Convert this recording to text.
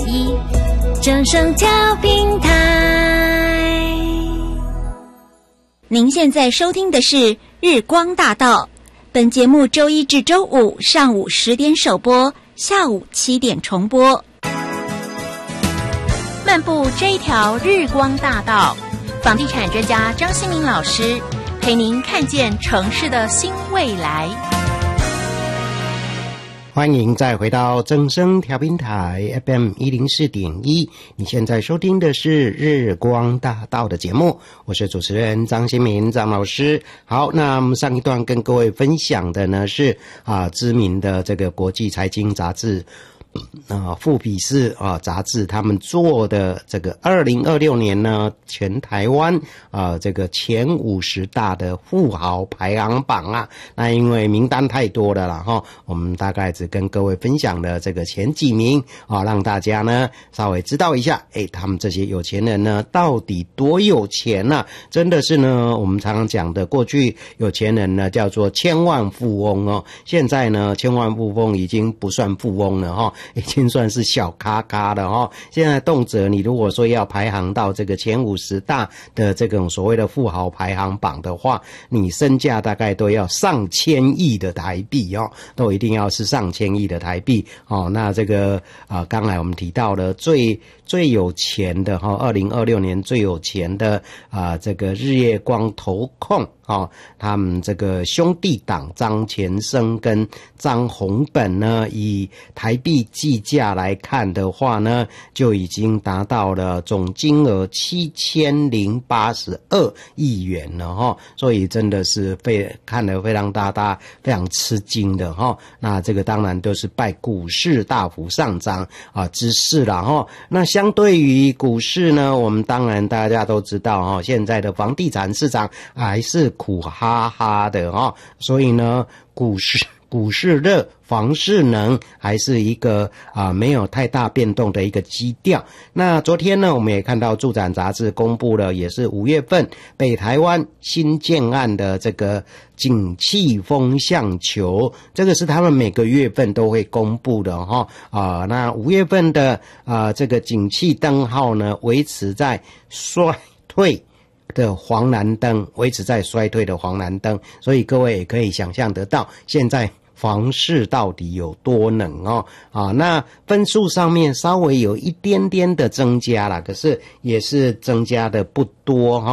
1正声调频台。 您现在收听的是日光大道，本节目周一至周五上午10点首播，下午7点重播。 漫步这一条日光大道，房地产专家张新民老师陪您看见城市的新未来。 欢迎再回到正声调频台 FM 104.1，你现在收听的是日光大道的节目，我是主持人张新民张老师。好，那我们上一段跟各位分享的呢是知名的这个国际财经杂志富比士杂志他们做的这个2026年呢全台湾这个前50大的富豪排行榜啊。那因为名单太多了啦我们大概只跟各位分享了这个前几名让大家呢稍微知道一下他们这些有钱人呢到底多有钱啊。真的是呢我们常常讲的，过去有钱人呢叫做千万富翁现在呢千万富翁已经不算富翁了已经算是小咖咖了现在动辄你如果说要排行到这个前50大的这种所谓的富豪排行榜的话，你身价大概都要上千亿的台币都一定要是上千亿的台币那这个刚才我们提到了最有钱的2026年最有钱的这个日月光投控他们这个兄弟党张前生跟张宏本呢，以台币计价来看的话呢，就已经达到了总金额7082亿元了所以真的是看得非常大非常吃惊的那这个当然都是拜股市大幅上涨之势了那相对于股市呢，我们当然大家都知道现在的房地产市场还是苦哈哈的所以呢股市热房市能还是一个没有太大变动的一个基调。那昨天呢我们也看到住展杂志公布了也是5月份北台湾新建案的这个景气风向球，这个是他们每个月份都会公布的那5月份的这个景气灯号呢维持在衰退的黄蓝灯，所以各位也可以想象得到现在房市到底有多冷那分数上面稍微有一点点的增加啦，可是也是增加的不多